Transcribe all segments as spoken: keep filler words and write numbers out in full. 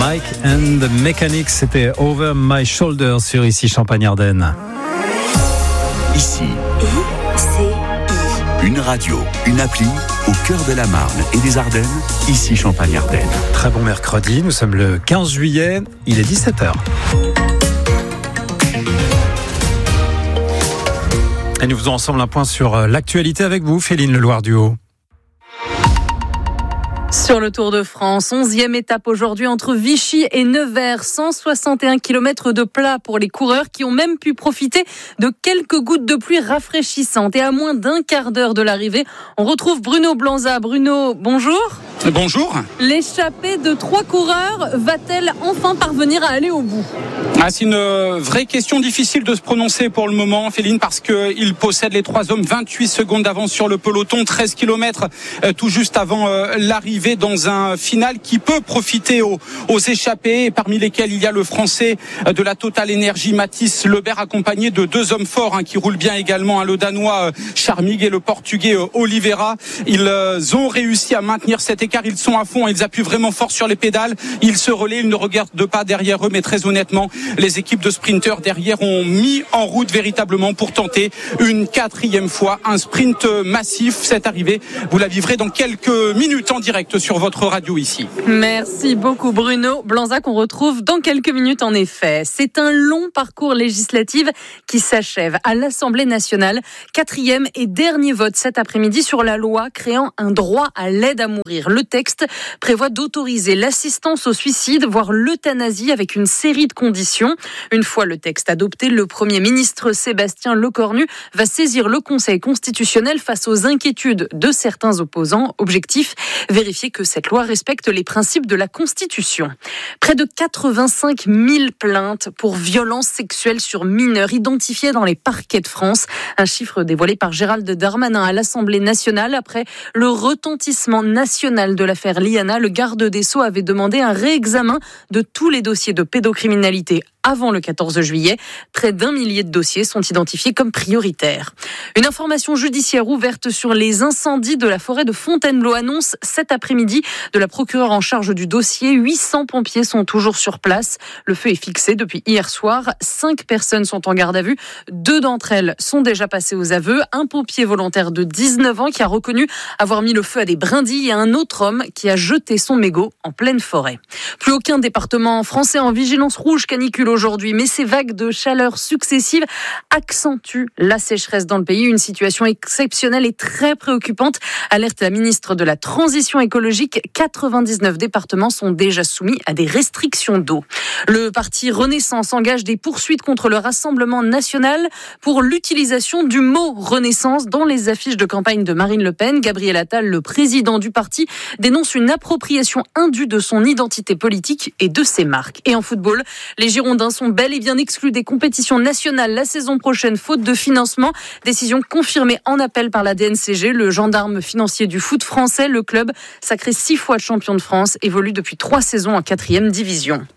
Mike and the Mechanics, c'était Over My Shoulder sur Ici Champagne-Ardenne. Ici, une radio, une appli au cœur de la Marne et des Ardennes, Ici Champagne-Ardenne. Très bon mercredi, nous sommes le quinze juillet, il est dix-sept heures. Et nous faisons ensemble un point sur l'actualité avec vous, Féline Leloir-Duhaut. Sur le Tour de France, onzième étape aujourd'hui entre Vichy et Nevers, cent soixante et un kilomètres de plat pour les coureurs qui ont même pu profiter de quelques gouttes de pluie rafraîchissantes. Et à moins d'un quart d'heure de l'arrivée, on retrouve Bruno Blanza. Bruno, bonjour. Bonjour. L'échappée de trois coureurs va-t-elle enfin parvenir à aller au bout ? Ah, c'est une vraie question difficile de se prononcer pour le moment, Féline, parce qu'ils possèdent les trois hommes vingt-huit secondes d'avance sur le peloton, treize kilomètres euh, tout juste avant euh, l'arrivée, dans un final qui peut profiter aux, aux échappés, parmi lesquels il y a le Français de la Total Energy, Mathis Lebert, accompagné de deux hommes forts hein, qui roulent bien également, hein, le Danois euh, Charmig et le Portugais euh, Oliveira. Ils euh, ont réussi à maintenir cet écart, ils sont à fond, ils appuient vraiment fort sur les pédales, ils se relaient, ils ne regardent pas derrière eux, mais très honnêtement, les équipes de sprinteurs derrière ont mis en route véritablement pour tenter une quatrième fois un sprint massif. Cette arrivée, vous la vivrez dans quelques minutes en direct sur votre radio ici. Merci beaucoup Bruno Blanza, qu'on retrouve dans quelques minutes en effet. C'est un long parcours législatif qui s'achève à l'Assemblée nationale. Quatrième et dernier vote cet après-midi sur la loi créant un droit à l'aide à mourir. Le texte prévoit d'autoriser l'assistance au suicide, voire l'euthanasie avec une série de conditions. Une fois le texte adopté, le Premier ministre Sébastien Lecornu va saisir le Conseil constitutionnel face aux inquiétudes de certains opposants. Objectif, vérifier que cette loi respecte les principes de la Constitution. Près de quatre-vingt-cinq mille plaintes pour violences sexuelles sur mineurs identifiées dans les parquets de France. Un chiffre dévoilé par Gérald Darmanin à l'Assemblée nationale. Après le retentissement national de l'affaire Liana, le garde des Sceaux avait demandé un réexamen de tous les dossiers de pédocriminalité avant le quatorze juillet. Près d'un millier de dossiers sont identifiés comme prioritaires. Une information judiciaire ouverte sur les incendies de la forêt de Fontainebleau annonce cet après-midi de la procureure en charge du dossier. huit cents pompiers sont toujours sur place. Le feu est fixé depuis hier soir. Cinq personnes sont en garde à vue. Deux d'entre elles sont déjà passées aux aveux. Un pompier volontaire de dix-neuf ans qui a reconnu avoir mis le feu à des brindilles et un autre homme qui a jeté son mégot en pleine forêt. Plus aucun département français en vigilance rouge canicule aujourd'hui, mais ces vagues de chaleur successives accentuent la sécheresse dans le pays. Une situation exceptionnelle et très préoccupante, alerte la ministre de la Transition écologique. quatre-vingt-dix-neuf départements sont déjà soumis à des restrictions d'eau. Le parti Renaissance engage des poursuites contre le Rassemblement national pour l'utilisation du mot Renaissance dans les affiches de campagne de Marine Le Pen. Gabriel Attal, le président du parti, dénonce une appropriation indue de son identité politique et de ses marques. Et en football, les Girondins sont bel et bien exclus des compétitions nationales la saison prochaine, faute de financement. Décision confirmée en appel par la D N C G, le gendarme financier du foot français. Le club, sacré six fois champion de France, évolue depuis trois saisons en quatrième division.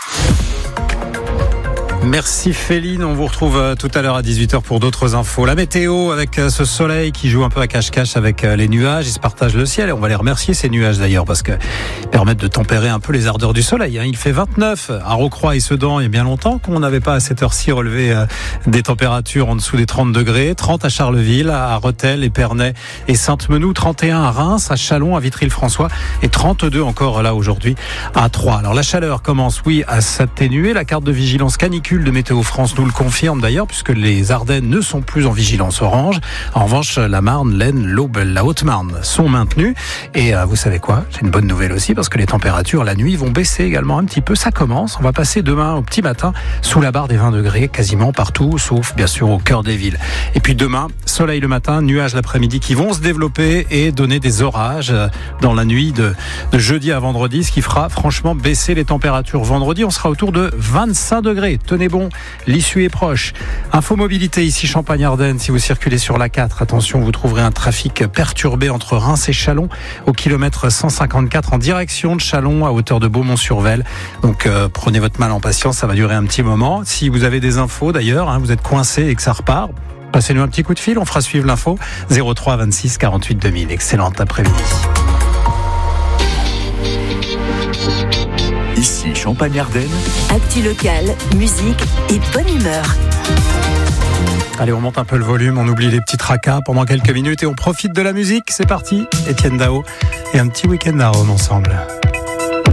Merci Féline, on vous retrouve tout à l'heure à dix-huit heures pour d'autres infos. La météo avec ce soleil qui joue un peu à cache-cache avec les nuages, ils se partagent le ciel et on va les remercier ces nuages d'ailleurs parce qu'ils permettent de tempérer un peu les ardeurs du soleil. Il fait vingt-neuf à Rocroi et Sedan, il y a bien longtemps qu'on n'avait pas à cette heure-ci relevé des températures en dessous des trente degrés, trente à Charleville, à Rethel, Épernay et Sainte-Menou, trente et un à Reims, à Châlons, à Vitry-le-François et trente-deux encore là aujourd'hui à Troyes. Alors la chaleur commence oui à s'atténuer, la carte de vigilance canicule de Météo France nous le confirme d'ailleurs puisque les Ardennes ne sont plus en vigilance orange. En revanche, la Marne, l'Aisne, l'Aube, la Haute-Marne sont maintenues. Et euh, vous savez quoi ? J'ai une bonne nouvelle aussi parce que les températures la nuit vont baisser également un petit peu. Ça commence. On va passer demain au petit matin sous la barre des vingt degrés quasiment partout, sauf bien sûr au cœur des villes. Et puis demain, soleil le matin, nuages l'après-midi qui vont se développer et donner des orages dans la nuit de, de jeudi à vendredi, ce qui fera franchement baisser les températures. Vendredi, on sera autour de vingt-cinq degrés. Tenez bon, l'issue est proche. Info mobilité ici Champagne-Ardenne. Si vous circulez sur l'A quatre, attention, vous trouverez un trafic perturbé entre Reims et Châlons au kilomètre cent cinquante-quatre en direction de Châlons à hauteur de Beaumont-sur-Vesle. Donc euh, prenez votre mal en patience, ça va durer un petit moment. Si vous avez des infos d'ailleurs, hein, vous êtes coincé et que ça repart, passez-nous un petit coup de fil, on fera suivre l'info. zéro trois vingt-six quarante-huit deux mille. Excellente après-midi. Ici Champagne-Ardenne. Actu locale, musique et bonne humeur. Allez, on monte un peu le volume, on oublie les petits tracas pendant quelques minutes et on profite de la musique. C'est parti, Étienne Dao et un petit week-end à Rome ensemble.